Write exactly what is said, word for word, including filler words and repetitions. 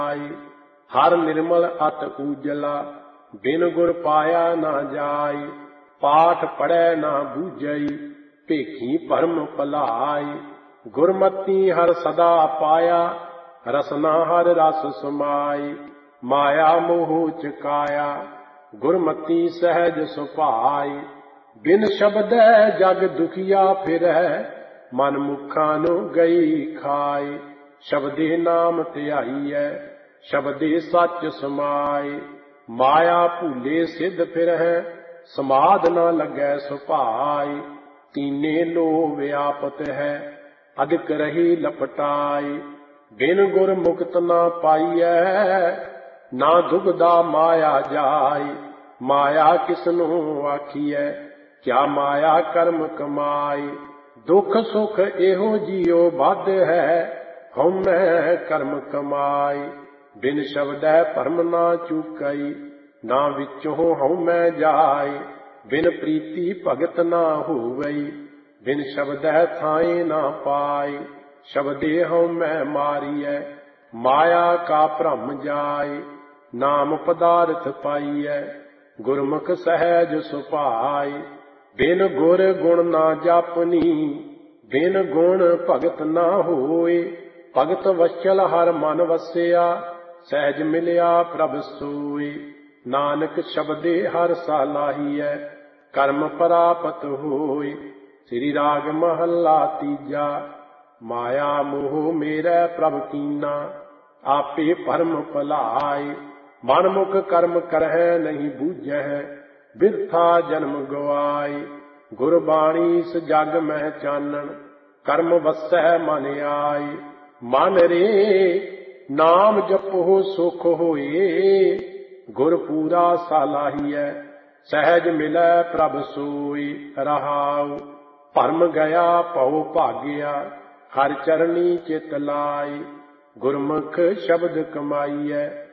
हर निर्मल अत उजला बिन गुर पाया ना जाय। पाठ पढ़ै ना बूझई भेखी भरम भलाई। गुरमति हर सदा पाया रसना हर रस समाई। माया मोह चकाया गुरमति सहज सुभाई। बिन शब्दै जग दुखिया फिरै मन मुखा नु गई खाई। शब्दे नाम ध्याईऐ शब्दे सच समाई। माया भूले सिद्ध फिरहै समाध न लगै सुभाई। तीने लो व्यापत है अधिक रही लपटाई। बिन गुर मुक्त न पाईऐ ना दुगदा माया जाय। माया किसनु आखिए क्या माया कर्म कमाई। दुख सुख एहो जियो बद है हउमੈ कर्म कमाई। बिन शब्दै भरम ना चूकई ना विचों हउमੈ जाय। बिन प्रीति भगत ना होवई बिन शब्दै थाए ना पाई। शब्दे हउमੈ मारिए माया का भ्रम जाय। नाम पदार्थ पाईऐ गुरमुख सहज सुभाई। बिन गुर गुण ना जापनी बिन गुण भगत ना होए। भगत वचल हर मन वसिया सहज मिलिया प्रभ सोए। नानक शब्दे हर सालाहीऐ कर्म परापत होए। श्री राग महला तीजा। माया मोह मेरै प्रभ कीना आपे भरम भुलाए। मन मुख कर्म करहै नहीं बूझै बिरथा जन्म गवाए। गुरबाणी इस जग मह चानन कर्म वसै मन आए। मन रे नाम जपो सुख होए गुर पूरा सालाहीऐ सहज मिलै प्रभ सोई। रहाउ भरम गया भउ भाग्या हर चरनी चित लाई। गुरमुख शब्द कमाईऐ